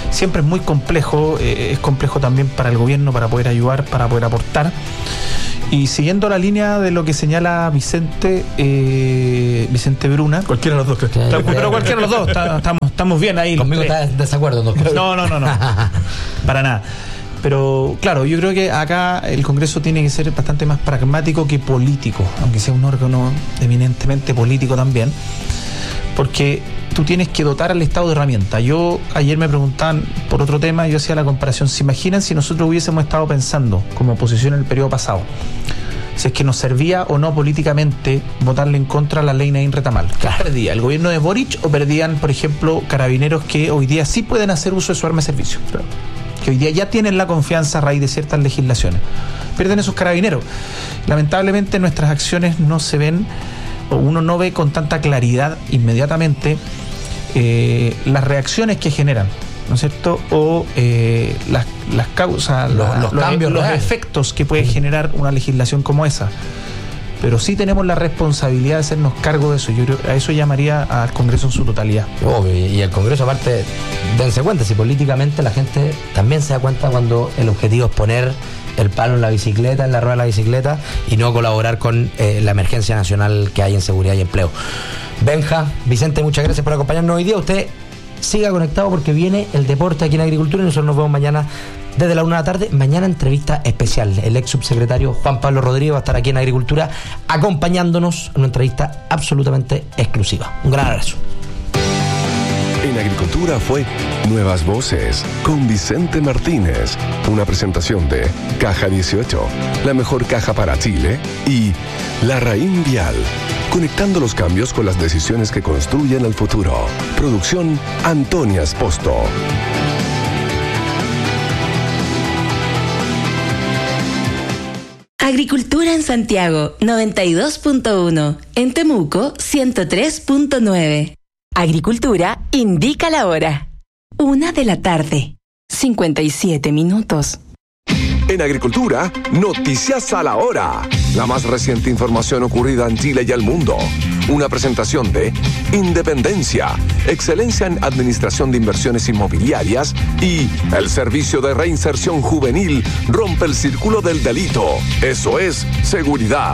siempre es muy complejo, eh, es complejo también para el gobierno para poder ayudar, para poder aportar. Y siguiendo la línea de lo que señala Vicente eh, Vicente Bruna, cualquiera de los dos, está, pero cualquiera de los dos, está, estamos, estamos bien ahí. Conmigo está en desacuerdo, ¿no? No, no, no, no. Para nada. Pero claro, yo creo que acá el Congreso tiene que ser bastante más pragmático que político, aunque sea un órgano eminentemente político también, porque tú tienes que dotar al Estado de herramientas. Yo ayer me preguntaban por otro tema, yo hacía la comparación. ¿Se imaginan si nosotros hubiésemos estado pensando como oposición en el periodo pasado, si es que nos servía o no políticamente votarle en contra a la ley Naín Retamal? ¿Qué perdía? ¿El gobierno de Boric o perdían, por ejemplo, carabineros que hoy día sí pueden hacer uso de su arma de servicio? Claro. Que hoy día ya tienen la confianza a raíz de ciertas legislaciones. Pierden esos carabineros. Lamentablemente nuestras acciones no se ven, o uno no ve con tanta claridad inmediatamente eh, las reacciones que generan, ¿no es cierto? O eh, las, las causas, los, la, los, los cambios, los reales. efectos que puede generar una legislación como esa. Pero sí tenemos la responsabilidad de hacernos cargo de eso. Yo creo, a eso llamaría al Congreso en su totalidad. Obvio, y el Congreso, aparte, dense cuenta, si políticamente la gente también se da cuenta cuando el objetivo es poner el palo en la bicicleta, en la rueda de la bicicleta, y no colaborar con eh, la emergencia nacional que hay en seguridad y empleo. Benja, Vicente, muchas gracias por acompañarnos hoy día. Usted siga conectado porque viene el deporte aquí en Agricultura y nosotros nos vemos mañana desde la una de la tarde. Mañana entrevista especial. El ex subsecretario Juan Pablo Rodríguez va a estar aquí en Agricultura acompañándonos en una entrevista absolutamente exclusiva. Un gran abrazo. En Agricultura fue Nuevas Voces con Vicente Martínez, una presentación de Caja dieciocho, la mejor caja para Chile, y La Raín Vial, conectando los cambios con las decisiones que construyen el futuro. Producción Antonia Esposto. Agricultura en Santiago, noventa y dos punto uno. En Temuco, ciento tres punto nueve. Agricultura indica la hora. Una de la tarde. cincuenta y siete minutos. En Agricultura, noticias a la hora. La más reciente información ocurrida en Chile y el mundo. Una presentación de Independencia, excelencia en administración de inversiones inmobiliarias, y el Servicio de Reinserción Juvenil rompe el círculo del delito. Eso es seguridad.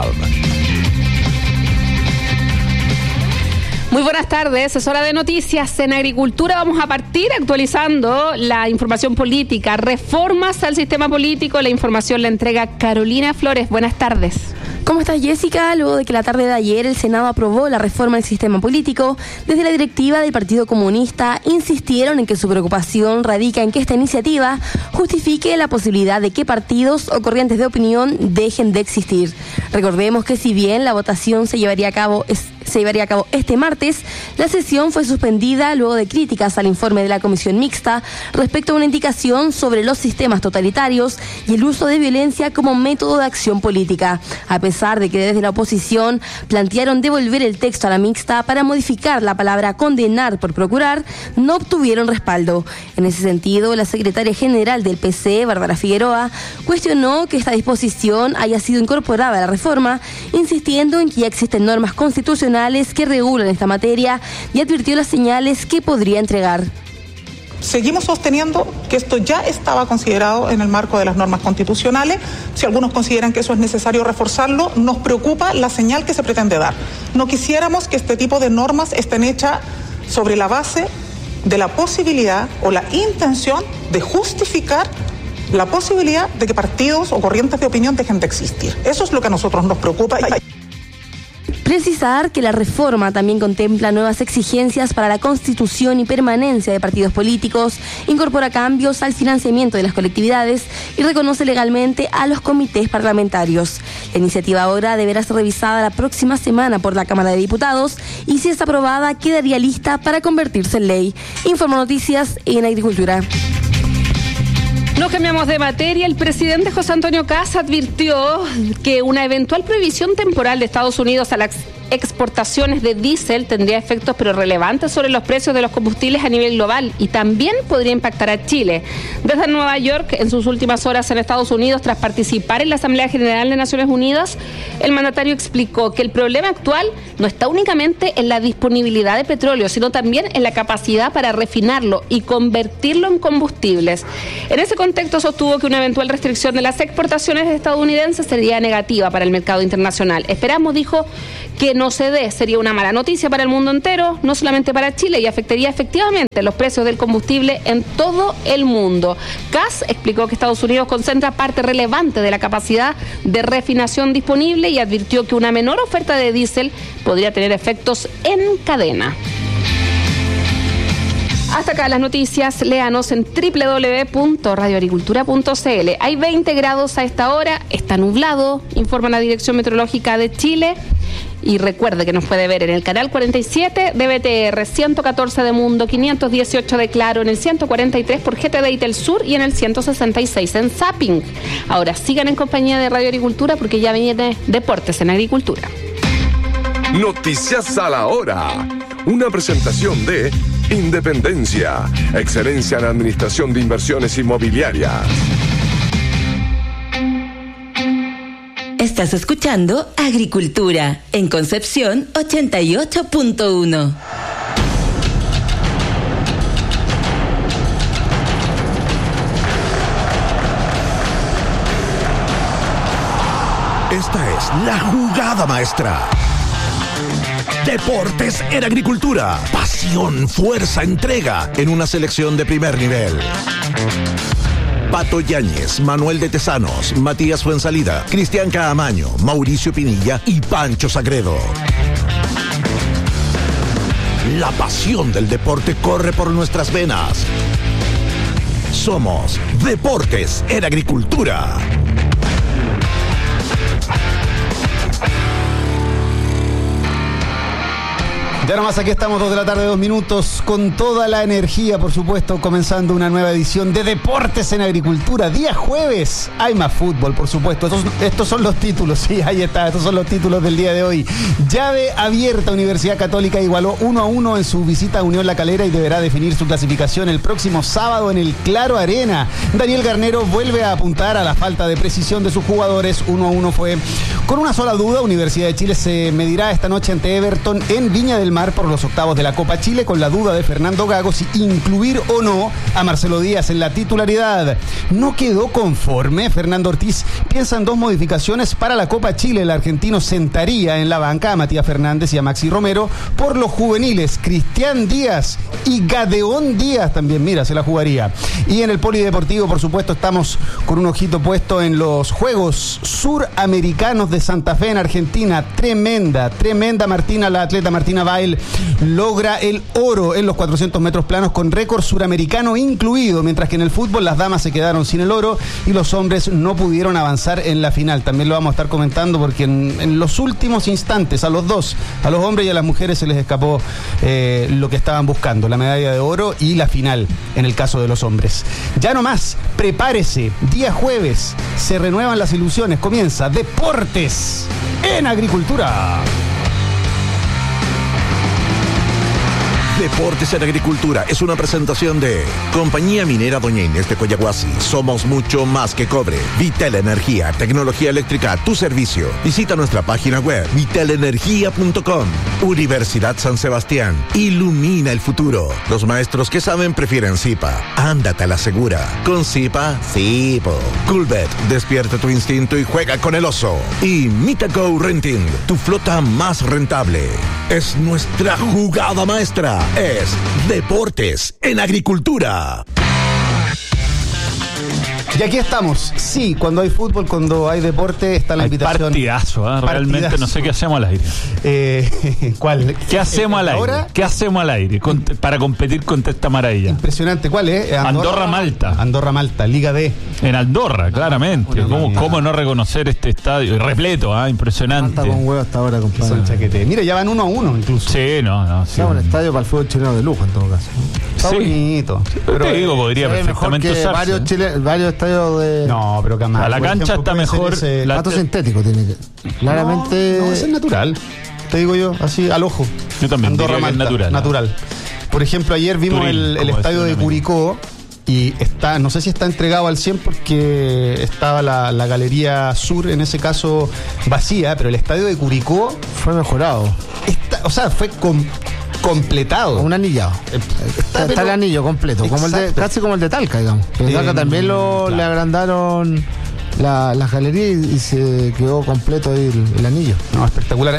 Muy buenas tardes, es hora de noticias en Agricultura. Vamos a partir actualizando la información política, reformas al sistema político. La información la entrega Carolina Flores. Buenas tardes. ¿Cómo estás, Jessica? Luego de que la tarde de ayer el Senado aprobó la reforma del sistema político, desde la directiva del Partido Comunista insistieron en que su preocupación radica en que esta iniciativa justifique la posibilidad de que partidos o corrientes de opinión dejen de existir. Recordemos que si bien la votación se llevaría a cabo es se llevaría a cabo este martes, la sesión fue suspendida luego de críticas al informe de la Comisión Mixta respecto a una indicación sobre los sistemas totalitarios y el uso de violencia como método de acción política, a pesar de que desde la oposición plantearon devolver el texto a la mixta para modificar la palabra condenar por procurar, no obtuvieron respaldo. En ese sentido, la secretaria general del P C, Bárbara Figueroa, cuestionó que esta disposición haya sido incorporada a la reforma, insistiendo en que ya existen normas constitucionales que regulan esta materia y advirtió las señales que podría entregar. Seguimos sosteniendo que esto ya estaba considerado en el marco de las normas constitucionales. Si algunos consideran que eso es necesario reforzarlo, nos preocupa la señal que se pretende dar. No quisiéramos que este tipo de normas estén hechas sobre la base de la posibilidad o la intención de justificar la posibilidad de que partidos o corrientes de opinión dejen de existir. Eso es lo que a nosotros nos preocupa. Precisar que la reforma también contempla nuevas exigencias para la constitución y permanencia de partidos políticos, incorpora cambios al financiamiento de las colectividades y reconoce legalmente a los comités parlamentarios. La iniciativa ahora deberá ser revisada la próxima semana por la Cámara de Diputados y, si es aprobada, quedaría lista para convertirse en ley. Informo Noticias en Agricultura. Nos cambiamos de materia. El presidente José Antonio Kast advirtió que una eventual prohibición temporal de Estados Unidos a la exportaciones de diésel tendría efectos pero relevantes sobre los precios de los combustibles a nivel global y también podría impactar a Chile. Desde Nueva York, en sus últimas horas en Estados Unidos, tras participar en la Asamblea General de Naciones Unidas, el mandatario explicó que el problema actual no está únicamente en la disponibilidad de petróleo, sino también en la capacidad para refinarlo y convertirlo en combustibles. En ese contexto sostuvo que una eventual restricción de las exportaciones estadounidenses sería negativa para el mercado internacional. Esperamos, dijo, que no se dé. Sería una mala noticia para el mundo entero, no solamente para Chile, y afectaría efectivamente los precios del combustible en todo el mundo. Cass explicó que Estados Unidos concentra parte relevante de la capacidad de refinación disponible y advirtió que una menor oferta de diésel podría tener efectos en cadena. Hasta acá las noticias, léanos en doble u doble u doble u punto radio agricultura punto c l. Hay veinte grados a esta hora, está nublado, informa la Dirección Meteorológica de Chile. Y recuerde que nos puede ver en el canal cuarenta y siete de B T R, ciento catorce de Mundo, quinientos dieciocho de Claro, en el ciento cuarenta y tres por G T D y Telsur y en el ciento sesenta y seis en Zapping. Ahora sigan en compañía de Radio Agricultura porque ya viene Deportes en Agricultura. Noticias a la hora. Una presentación de Independencia, excelencia en administración de inversiones inmobiliarias. Estás escuchando Agricultura en Concepción ochenta y ocho punto uno. Esta es la jugada maestra. Deportes en Agricultura. Pasión, fuerza, entrega en una selección de primer nivel. Pato Yáñez, Manuel de Tesanos, Matías Fuensalida, Cristian Caamaño, Mauricio Pinilla y Pancho Sagredo. La pasión del deporte corre por nuestras venas. Somos Deportes en Agricultura. Ya nomás aquí estamos, dos de la tarde, dos minutos, con toda la energía, por supuesto, comenzando una nueva edición de Deportes en Agricultura. Día jueves, hay más fútbol, por supuesto. Estos, estos son los títulos, sí, ahí está, estos son los títulos del día de hoy. Llave abierta, Universidad Católica igualó uno a uno en su visita a Unión La Calera y deberá definir su clasificación el próximo sábado en el Claro Arena. Daniel Garnero vuelve a apuntar a la falta de precisión de sus jugadores. uno a uno fue con una sola duda. Universidad de Chile se medirá esta noche ante Everton en Viña del Mar por los octavos de la Copa Chile, con la duda de Fernando Gago si incluir o no a Marcelo Díaz en la titularidad. No quedó conforme. Fernando Ortiz piensa en dos modificaciones para la Copa Chile. El argentino sentaría en la banca a Matías Fernández y a Maxi Romero por los juveniles. Cristian Díaz y Gadeón Díaz también, mira, se la jugaría. Y en el polideportivo, por supuesto, estamos con un ojito puesto en los Juegos Suramericanos de Santa Fe en Argentina. Tremenda, tremenda Martina, la atleta Martina Bail logra el oro en los cuatrocientos metros planos con récord suramericano incluido, mientras que en el fútbol las damas se quedaron sin el oro y los hombres no pudieron avanzar en la final. También lo vamos a estar comentando porque en, en los últimos instantes a los dos, a los hombres y a las mujeres, se les escapó eh, lo que estaban buscando, la medalla de oro y la final en el caso de los hombres. Ya no más, prepárese, día jueves se renuevan las ilusiones, comienza Deportes en Agricultura. Deportes en Agricultura es una presentación de Compañía Minera Doña Inés de Coyahuasi. Somos mucho más que cobre. Vital Energía, tecnología eléctrica a tu servicio. Visita nuestra página web vital energía punto com. Universidad San Sebastián. Ilumina el futuro. Los maestros que saben prefieren Zipa. Ándate a la segura. Con Zipa, sí, po. Coolbet, despierta tu instinto y juega con el oso. Y Mitaco Renting, tu flota más rentable. Es nuestra jugada maestra. Es Deportes en Agricultura. Y aquí estamos, sí, cuando hay fútbol, cuando hay deporte, está la hay invitación. Partidazo, ¿eh? Realmente partidazo. No sé qué hacemos al aire. Eh, ¿Cuál? ¿Qué hacemos al aire? ¿Ahora? ¿Qué hacemos al aire con, para competir contra esta maravilla? Impresionante, ¿cuál es? Eh? Andorra-Malta. Andorra-Malta, Liga D. En Andorra, claramente. ¿Cómo, ¿Cómo no reconocer este estadio? Repleto, ¿ah? ¿eh? Impresionante. Malta con huevo hasta ahora, compadre. Son chaquetes. Mira, ya van uno a uno incluso. Sí, no, no. Sí. Es un estadio para el fútbol chileno de lujo en todo caso. Está sí. bonito. Sí, pero te digo, podría perfectamente usarse. Varios, Chile, varios estadios de... No, pero que más. A la cancha ejemplo, está mejor. El pato sintético tiene que. Claramente. No, no, es natural. te digo yo, así al ojo. Yo también Andorra diría que es Malta, natural. natural. Por ejemplo, ayer vimos Turín, el, el como estadio decía de un amigo. Curicó y está, no sé si está entregado al cien porque estaba la, la galería sur, en ese caso, vacía, pero el estadio de Curicó fue mejorado. Está, o sea, fue com- completado. Un anillado. Está, está el anillo completo, como el de, casi como el de Talca, digamos. En Talca Eh, también lo, claro. le agrandaron la, las galerías y, y se quedó completo ahí el, el anillo. No, espectacular.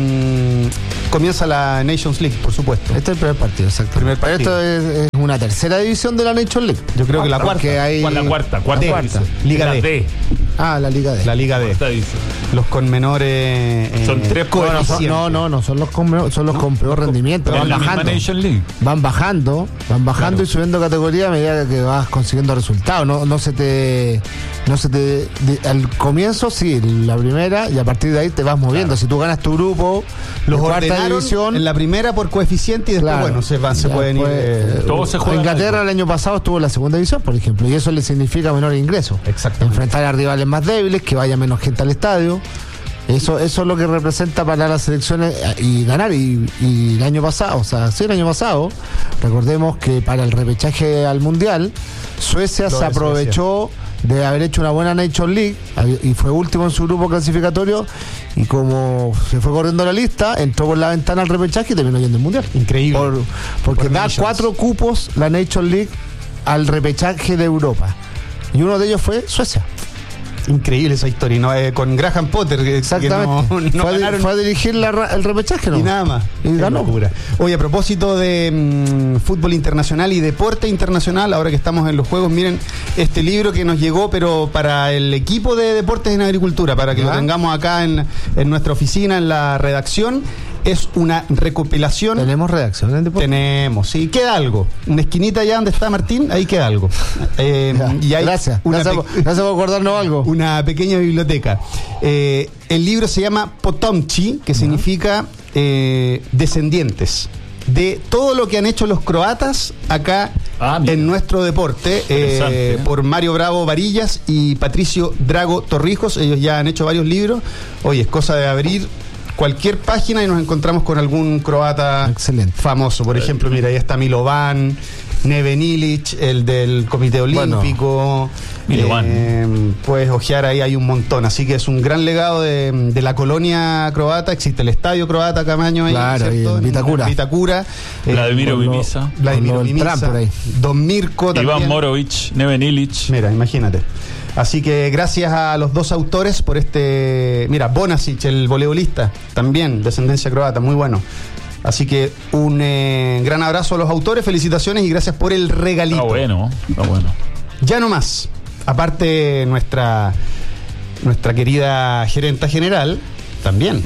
Eh, comienza la Nations League, por supuesto. Este es el primer partido, exacto. Primer Pero partido. esto es, es una tercera división de la Nations League. Yo creo que la Porque cuarta. hay... La cuarta, cuarta. D, cuarta. Liga La D. D. Ah, la Liga D. La Liga D. Cuarta división. Los con menores. eh, Son tres Bueno, son- coeficientes. no, no, no, son los con, son los con peor rendimiento. Pero Van en la misma bajando. Nation League. Van bajando, van bajando Claro. y subiendo categoría a medida que vas consiguiendo resultados. No, no se te, no se te, de- al comienzo sí, la primera y a partir de ahí te vas moviendo. Si tú ganas tu grupo, Los de cuarta ordenaron división, en la primera por coeficiente y después, claro, bueno, se, van, se ya pueden ir. después, eh, Todo se juega Inglaterra algo. el año pasado estuvo en la segunda división, por ejemplo, y eso le significa menor ingreso. Exactamente. Enfrentar a rivales más débiles, que vaya menos gente al estadio. Eso, eso es lo que representa para las selecciones y ganar. Y, y el año pasado, o sea, sí, el año pasado, recordemos que para el repechaje al Mundial, Suecia Lo se de aprovechó de haber hecho una buena Nations League y fue último en su grupo clasificatorio. Y como se fue corriendo la lista, entró por la ventana al repechaje y terminó yendo al Mundial. Increíble. Por- porque Por da Nations. cuatro cupos la Nations League al repechaje de Europa. Y uno de ellos fue Suecia. Increíble esa historia, ¿no? Eh, con Graham Potter, que, Exactamente. que no, no fue, a, ganaron fue a dirigir la ra- el repechaje, ¿no? y nada más. Y Qué ganó. locura. Oye, a propósito de mm, fútbol internacional y deporte internacional, ahora que estamos en los juegos, miren este libro que nos llegó, pero para el equipo de deportes en agricultura, para que ¿Ya? lo tengamos acá en, en nuestra oficina, en la redacción. Es una recopilación. ¿Tenemos redacción en deporte? Tenemos, sí, queda algo. Una esquinita allá donde está Martín, ahí queda algo. Eh, y hay Gracias. una Gracias, pe- por, gracias por acordarnos algo. una pequeña biblioteca. Eh, el libro se llama Potomchi, que significa eh, descendientes de todo lo que han hecho los croatas acá Ah, mira. en nuestro deporte, Interesante, eh, ¿eh? por Mario Bravo Varillas y Patricio Drago Torrijos. Ellos ya han hecho varios libros. Oye, es cosa de abrir cualquier página y nos encontramos con algún croata Excelente. famoso. Por ejemplo, mira, ahí está Milovan, Neven Ilic, el del Comité Olímpico. Milovan. Eh, puedes ojear ahí, hay un montón. Así que es un gran legado de, de la colonia croata. Existe el estadio croata Camaño ahí, Claro, ¿cierto? y en Vitacura. En Vitacura. Eh, Vladimiro con lo- Mimica. Vladimiro Con lo del Mimica. Trump por ahí. Don Mirko también. Iván Morovic, Neven Ilic. Mira, imagínate. Así que gracias a los dos autores por este... Mira, Bonasic, el voleibolista, también, descendencia croata, muy bueno. Así que un eh, gran abrazo a los autores, felicitaciones y gracias por el regalito. Está bueno, está bueno. Ya no más. Aparte, nuestra, nuestra querida gerenta general, también,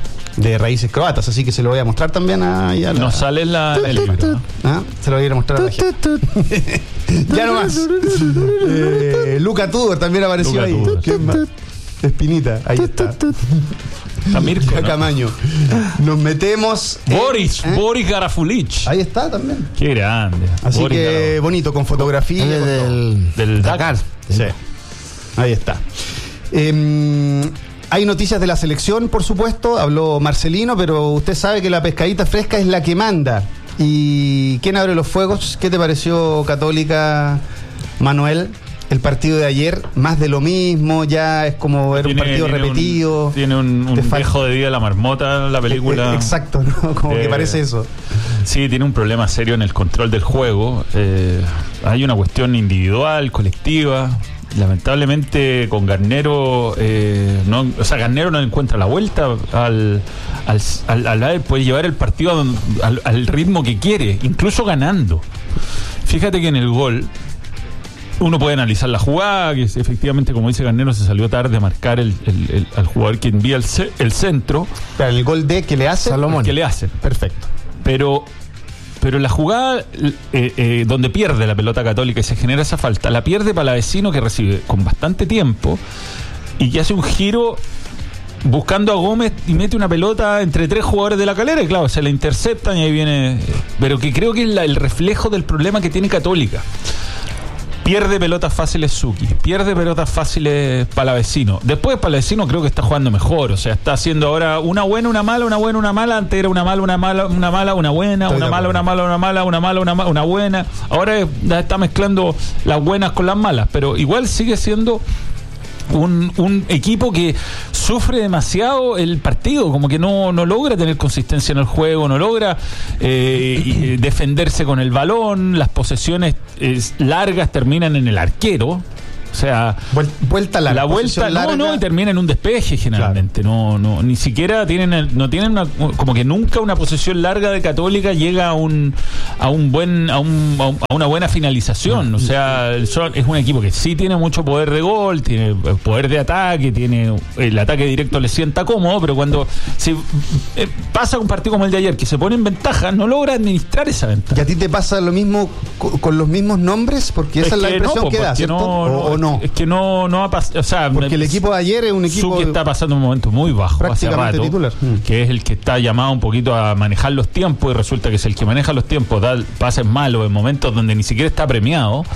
de raíces croatas, así que se lo voy a mostrar también a, a la- Nos sale la, el libro. ¿Ah? Se lo voy a ir a mostrar a la gente. Ya no más. Eh, Luca Tudor también apareció Luca ahí. Tudor. ¿Quién más? Espinita, ahí está. Está Mirko, Ya ¿no? Camaño. Nos metemos. en- Boris, ¿eh? Boris Garafulich. Ahí está también. Qué grande. Así Boris que Garafulich. bonito, con fotografía. Él es con todo. del, Del Dakar. Sí. Ahí está. Eh, hay noticias de la selección, por supuesto. Habló Marcelino, pero usted sabe que la pescadita fresca es la que manda. ¿Y quién abre los fuegos? ¿Qué te pareció, Católica, Manuel? El partido de ayer, más de lo mismo, ya es como ver un Tiene- partido tiene repetido. Un, tiene un, un Te falta- dejo de día la marmota, la película. Eh, Exacto, ¿no? Como que Eh, parece eso. Sí, tiene un problema serio en el control del juego. Eh, hay una cuestión individual, colectiva. Lamentablemente con Garnero, eh, no, o sea, Garnero no encuentra la vuelta al, al, al, al- al- puede llevar el partido a don- al, al ritmo que quiere, incluso ganando. Fíjate que en el gol uno puede analizar la jugada, que es, efectivamente, como dice Garnero, se salió tarde a marcar el, el- el- al jugador que envía el, ce- el centro. Pero el gol de que le hace. Que le hace. Perfecto. Pero, pero la jugada eh, eh, donde pierde la pelota Católica y se genera esa falta, la pierde Palavecino, que recibe con bastante tiempo y que hace un giro buscando a Gómez y mete una pelota entre tres jugadores de la Calera y claro, se la interceptan y ahí viene. Pero que creo que es la- el reflejo del problema que tiene Católica. Pierde pelotas fáciles Suki, pierde pelotas fáciles Palavecino. Después Palavecino creo que está jugando mejor, o sea, está haciendo ahora una buena, una mala, una buena, una mala. Antes era una mala, una mala, una mala, una buena, una mala, una mala, una mala, una mala, una mala, una buena. Ahora está mezclando las buenas con las malas, pero igual sigue siendo Un, un equipo que sufre demasiado el partido, como que no, no logra tener consistencia en el juego, no logra eh, y, defenderse con el balón, las posesiones eh, largas terminan en el arquero. O sea, vuelta larga, la vuelta larga. no no y termina en un despeje generalmente. Claro. No no ni siquiera tienen el, no tienen una, como que nunca una posesión larga de Católica llega a un a un buen a, un, a una buena finalización. No. O sea, el Sol es un equipo que sí tiene mucho poder de gol, tiene poder de ataque, tiene el ataque directo le sienta cómodo, pero cuando se eh, pasa un partido como el de ayer que se pone en ventaja, no logra administrar esa ventaja. ¿Y a ti te pasa lo mismo con, con los mismos nombres? Porque esa es, es la impresión no, que da, ¿cierto? No, ¿O, o no? Es que no, no ha pasado, o sea, porque el equipo de ayer es un equipo que está pasando un momento muy bajo hace rato, titular. que es el que está llamado un poquito a manejar los tiempos, y resulta que es el que maneja los tiempos, da pases malos en momentos donde ni siquiera está premiado.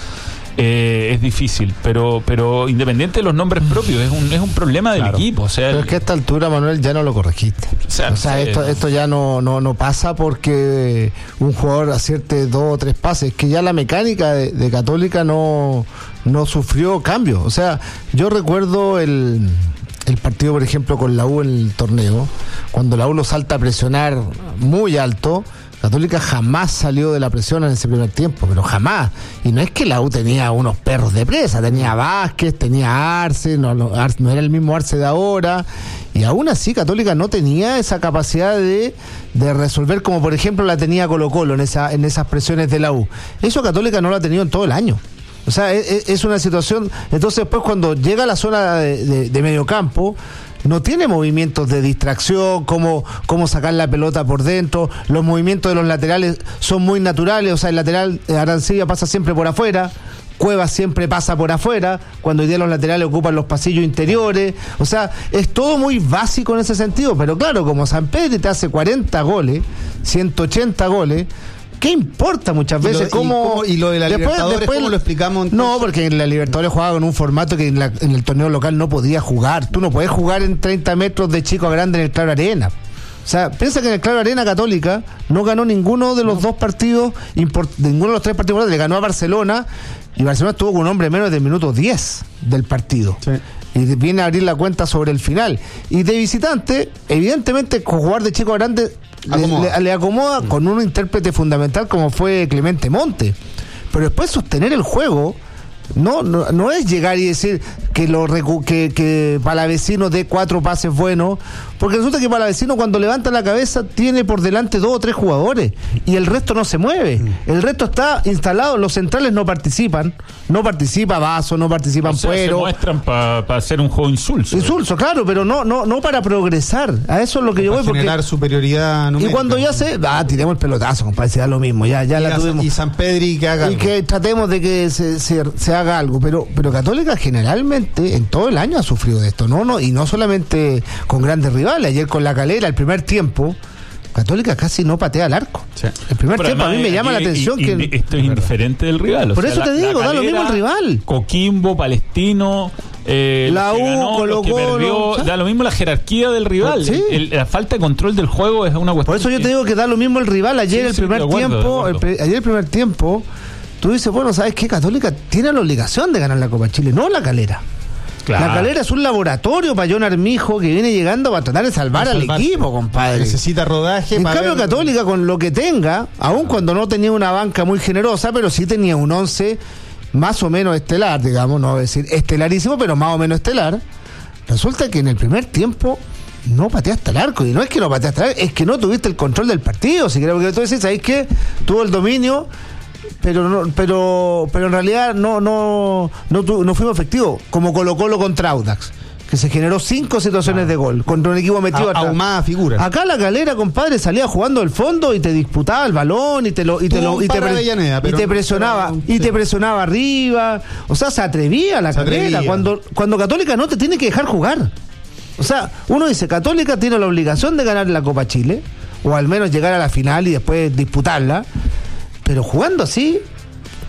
Eh, es difícil, pero pero independiente de los nombres propios, es un es un problema del claro. equipo. O sea, pero el, es que a esta altura, Manuel, ya no lo corregiste. O sea, o sea esto, esto ya no, no, no pasa porque un jugador acierte dos o tres pases, que ya la mecánica de, de Católica no, no sufrió cambios. O sea, yo recuerdo el, el partido, por ejemplo, con la U en el torneo, cuando la U lo salta a presionar muy alto. Católica jamás salió de la presión en ese primer tiempo, pero jamás. Y no es que la U tenía unos perros de presa, tenía Vázquez, tenía Arce, no, no, Arce, no era el mismo Arce de ahora, y aún así Católica no tenía esa capacidad de, de resolver como por ejemplo la tenía Colo-Colo en, esa, en esas presiones de la U. Eso Católica no lo ha tenido en todo el año. O sea, es, es una situación. Entonces después cuando llega a la zona de, de, de mediocampo, no tiene movimientos de distracción, cómo, cómo sacar la pelota por dentro. Los movimientos de los laterales son muy naturales. O sea, el lateral Arancibia pasa siempre por afuera, Cuevas siempre pasa por afuera, cuando hoy día los laterales ocupan los pasillos interiores. O sea, es todo muy básico en ese sentido. Pero claro, como San Pedro te hace cuarenta goles, ciento ochenta goles, ¿qué importa muchas veces? ¿Y lo, cómo, y, cómo, y lo de la después, Libertadores, después, ¿cómo lo explicamos entonces? No, porque en la Libertadores jugaba con un formato que en, la, en el torneo local no podía jugar. Tú no puedes jugar en treinta metros de chico a grande en el Claro Arena. O sea, piensa que en el Claro Arena Católica no ganó ninguno de los no. dos partidos, import, ninguno de los tres partidos, le ganó a Barcelona, y Barcelona estuvo con un hombre menos del minuto diez del partido. Sí. Y viene a abrir la cuenta sobre el final. Y de visitante, evidentemente, con jugar de chico a grande acomoda. Le, le acomoda mm. con un intérprete fundamental como fue Clemente Monte. Pero después sostener el juego no, no, no es llegar y decir que lo que, que Palavecino dé cuatro pases buenos, porque resulta que Palavecino cuando levanta la cabeza tiene por delante dos o tres jugadores y el resto no se mueve, el resto está instalado, los centrales no participan, no participa Vaso, no participan o sea, Puero, se muestran para pa hacer un juego insulso. Insulso, claro, pero no no no para progresar, a eso es lo que yo voy, porque generar superioridad numérica. Y cuando ya se, ah, tiremos el pelotazo, compadre, se da lo mismo, ya ya y la tuvimos. Y San Pedri que haga y algo. que tratemos de que se, se, se haga algo, pero pero Católica generalmente en todo el año ha sufrido de esto, no no y no solamente con grandes rivales. Ayer con La Calera, el primer tiempo, Católica casi no patea al arco. Sí. El primer pero tiempo además, a mí me llama aquí, la atención y, que y, esto es indiferente del rival. Por o eso sea, te la, digo, la da lo mismo el rival. Coquimbo, Palestino, eh, la U, Colo-Colo, da lo mismo la jerarquía del rival. ¿Sí? el, la falta de control del juego es una cuestión. Por eso yo te digo que da lo mismo el rival. Ayer sí, el primer sí, acuerdo, tiempo, el, ayer el primer tiempo, tú dices, bueno, ¿sabes qué? Católica tiene la obligación de ganar la Copa Chile, no La Calera. Claro. La Calera es un laboratorio para John Armijo que viene llegando para tratar de salvar al equipo, compadre. Necesita rodaje. En para cambio, ver... Católica, con lo que tenga, aun cuando no tenía una banca muy generosa, pero sí tenía un once más o menos estelar, digamos, no voy a decir estelarísimo, pero más o menos estelar. Resulta que en el primer tiempo no pateaste el arco, y no es que no pateaste el arco, es que no tuviste el control del partido. Si creo que tú decís, ¿sabes qué? Tuvo el dominio, pero no, pero pero en realidad no no no, tu, no fuimos efectivos, como Colo-Colo contra Audax, que se generó cinco situaciones ah. de gol contra un equipo metido a, ahumada figura. Acá La Calera, compadre, salía jugando el fondo y te disputaba el balón y te lo y te lo y te, pre, y te presionaba pero, y te presionaba arriba, o sea, se atrevía La se Calera atrevía. cuando cuando Católica no te tiene que dejar jugar. O sea, uno dice, Católica tiene la obligación de ganar la Copa Chile, o al menos llegar a la final y después disputarla. Pero jugando así,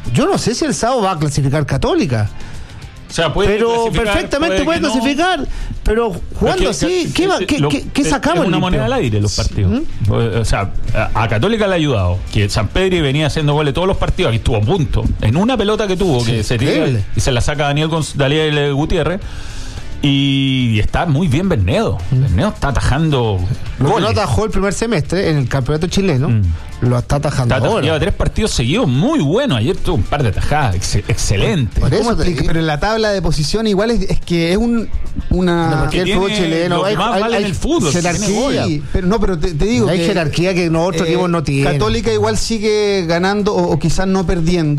Yo no sé si el sábado va a clasificar Católica. O sea, puede pero clasificar, perfectamente puede, puede clasificar, no. Pero jugando que, así, que, ¿qué, va, que, qué, lo, qué, qué sacamos? Es una moneda al aire los partidos. ¿Mm? O sea, a, a Católica le ha ayudado que San Pedri venía haciendo goles todos los partidos, aquí estuvo a punto. En una pelota que tuvo, sí, que se tira y se la saca Daniel, Gonz- Daniel Gutiérrez. Y está muy bien Bernedo. Mm. Bernedo está atajando. Lo que no atajó el primer semestre en el campeonato chileno, mm. lo está atajando está, ahora. Lleva tres partidos seguidos muy buenos. Ayer tuvo un par de atajadas ex- excelentes. Por eso, te, pero en la tabla de posición igual es, es que es un una no, porque el fútbol chileno lo que hay, más hay, vale hay en el fútbol, jerarquía. Sí, pero no, pero te, te digo hay que jerarquía que no otros eh, equipos no tienen. Católica igual sigue ganando o, o quizás no perdiendo.